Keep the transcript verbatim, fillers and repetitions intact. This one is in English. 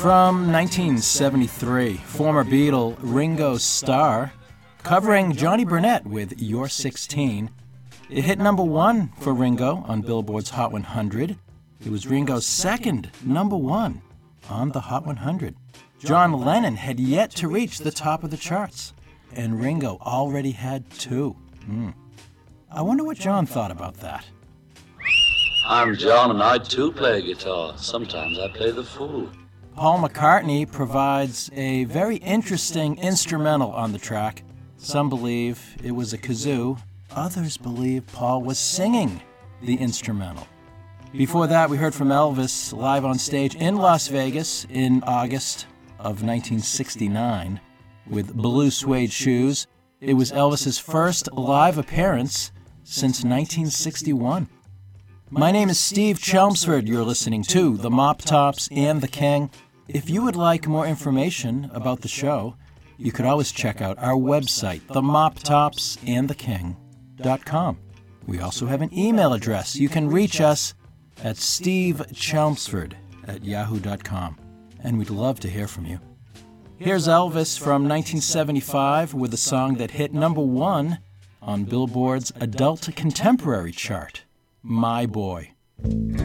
From nineteen seventy-three, former Beatle Ringo Starr covering Johnny Burnett with You're sixteen. It hit number one for Ringo on Billboard's Hot one hundred. It was Ringo's second number one on the Hot one hundred. John Lennon had yet to reach the top of the charts, and Ringo already had two. Mm. I wonder what John thought about that. I'm John, and I too play guitar. Sometimes I play the fool. Paul McCartney provides a very interesting instrumental on the track. Some believe it was a kazoo. Others believe Paul was singing the instrumental. Before that, we heard from Elvis live on stage in Las Vegas in August of nineteen sixty-nine with Blue Suede Shoes. It was Elvis's first live appearance since nineteen sixty-one. My name is Steve Chelmsford. You're listening to The Mop Tops and the King. If you would like more information about the show, you could always check out our website, the mop tops and the king dot com. We also have an email address. You can reach us at steve chelmsford at yahoo dot com, and we'd love to hear from you. Here's Elvis from nineteen seventy-five with a song that hit number one on Billboard's Adult Contemporary chart, My Boy.